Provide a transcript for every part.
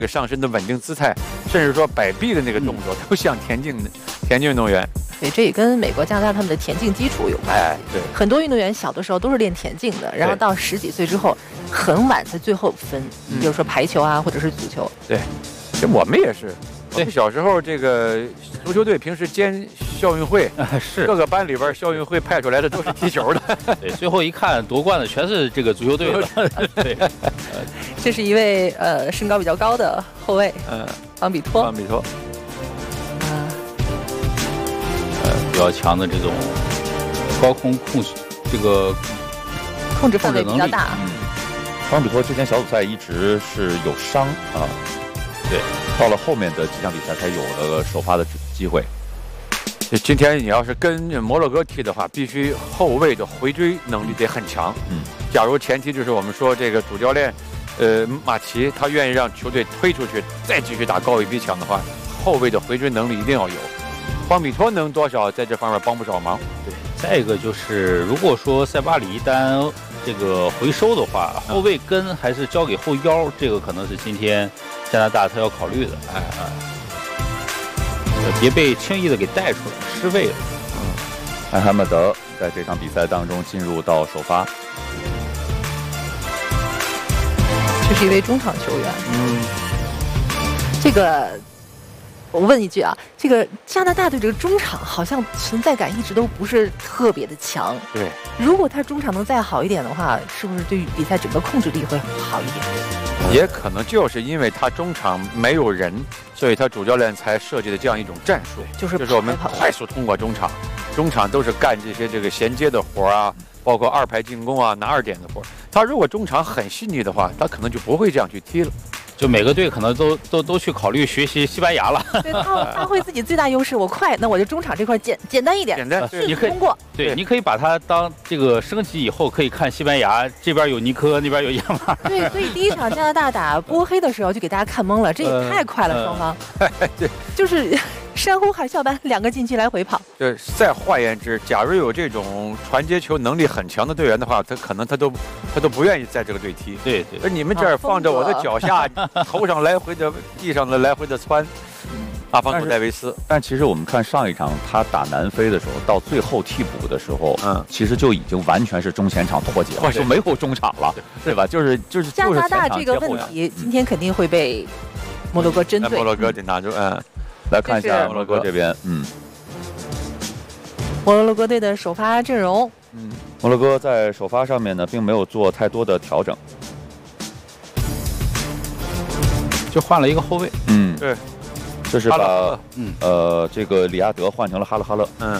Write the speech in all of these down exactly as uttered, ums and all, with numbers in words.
这个上身的稳定姿态，甚至说摆臂的那个动作，都像田径的田径运动员。 对，这也跟美国、加拿大他们的田径基础有关系。 哎，对， 很多运动员小的时候都是练田径的，然后到十几岁之后，很晚才最后分， 嗯、 比如说排球啊，或者是足球。 对，这我们也是。我们小时候这个足球队平时兼校运会， 啊、是各个班里边校运会派出来的都是踢球的。 对，最后一看夺冠的全是这个足球队的。对， 这是一位呃身高比较高的后卫，嗯，邦比托。 邦比托。 嗯。 呃，比较强的这种高空控制，这个控制范围比较大。 嗯，邦比托之前小组赛一直是有伤啊。对，到了后面的几场比赛才有了首发的机会。 今天你要是跟摩洛哥踢的话，必须后卫的回追能力得很强。嗯，假如前提就是我们说这个主教练，呃，马奇他愿意让球队推出去，再继续打高位逼抢的话，后卫的回追能力一定要有。邦比托能多少在这方面帮不少忙。 对，再一个就是如果说塞巴里一旦这个回收的话，后卫跟还是交给后腰，这个可能是今天加拿大他要考虑的。哎哎，别被轻易的给带出来，失位了。 嗯，艾哈迈德在这场比赛当中进入到首发。 这是一位中场球员。 嗯， 这个。我问一句啊，这个加拿大队这个中场好像存在感一直都不是特别的强。 对， 如果他中场能再好一点的话，是不是对于比赛整个控制力会好一点？ 也可能就是因为他中场没有人，所以他主教练才设计的这样一种战术， 就是就是我们快速通过中场，中场都是干这些这个衔接的活啊，包括二排进攻啊、拿二点的活。他如果中场很细腻的话，他可能就不会这样去踢了。 就每个队可能都都都去考虑学习西班牙了。 对，他发挥自己最大优势，我快，那我就中场这块简简单一点， 简单， 你可以通过。 对，你可以把它当这个升级以后，可以看西班牙这边有尼科，那边有亚马。 对，所以第一场加拿大打波黑的时候就给大家看懵了，这也太快了，双方。 对， 就是山呼海啸般，两个禁区来回跑。 对，再换言之，假如有这种传接球能力很强的队员的话，他可能他都他都不愿意在这个队踢。 对对， 而你们这儿放着我的脚下，头上来回的，地上的来回的窜。阿方索戴维斯， 但其实我们看上一场他打南非的时候，到最后替补的时候，嗯，其实就已经完全是中前场脱节了，就没有中场了，对吧？就是就是加拿大这个问题，今天肯定会被摩洛哥针对。 摩洛哥得拿住，嗯。 来看一下摩洛哥这边，嗯， 摩洛哥队的首发阵容， 嗯，摩洛哥在首发上面呢，并没有做太多的调整， 就换了一个后卫， 嗯， 对， 这是把嗯呃这个里亚德换成了哈勒哈勒， 嗯，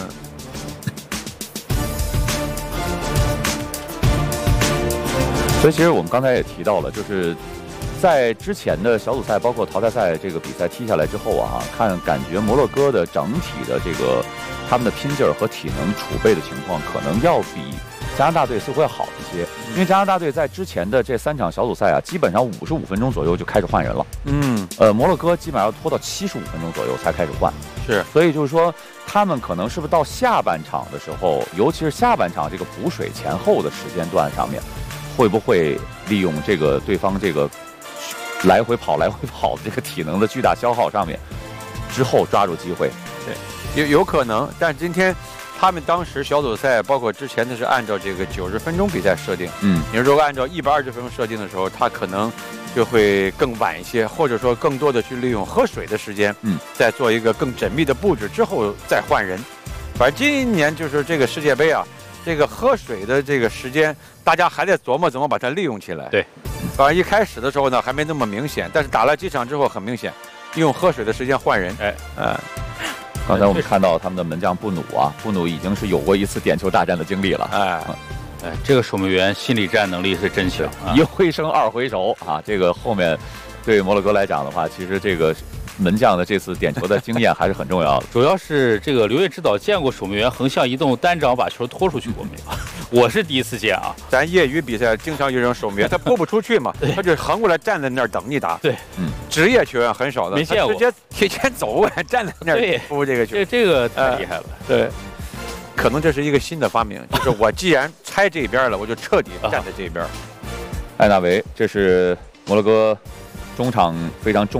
所以其实我们刚才也提到了，就是。在之前的小组赛，包括淘汰赛这个比赛踢下来之后啊，看感觉摩洛哥的整体的这个他们的拼劲儿和体能储备的情况，可能要比加拿大队似乎要好一些。因为加拿大队在之前的这三场小组赛啊，基本上五十五分钟左右就开始换人了。嗯，呃，摩洛哥基本上要拖到七十五分钟左右才开始换。 是， 所以就是说，他们可能是不是到下半场的时候，尤其是下半场这个补水前后的时间段上面，会不会利用这个对方这个。来回跑，来回跑的这个体能的巨大消耗上面，之后抓住机会， 对，有有可能。但今天他们当时小组赛，包括之前的是按照这个九十分钟比赛设定，嗯，你如果按照一百二十分钟设定的时候，他可能就会更晚一些，或者说更多的去利用喝水的时间，嗯，再做一个更缜密的布置之后再换人。反正今年就是这个世界杯啊，这个喝水的这个时间，大家还在琢磨怎么把它利用起来。 对。 反正一开始的时候呢，还没那么明显，但是打了几场之后很明显，用喝水的时间换人。哎，呃， 刚才我们看到他们的门将布努啊，布努已经是有过一次点球大战的经历了。哎， 哎，这个守门员心理战能力是真强，啊、 一回生二回熟啊。这个后面对摩洛哥来讲的话，其实这个。门将的这次点球的经验还是很重要的， 主要是这个刘烨指导见过守门员横向移动单掌把球拖出去过没有？我是第一次见啊。 咱业余比赛经常有人守门员，他拨不出去嘛，他就横过来站在那儿等你打。 对， 嗯，职业球员很少的， 没见过， 直接提前走过来站在那儿扑这个球。 这这个太厉害了。 呃、对，可能这是一个新的发明，就是我既然拆这边了，我就彻底站在这边。 艾纳维，这是摩洛哥中场非常重。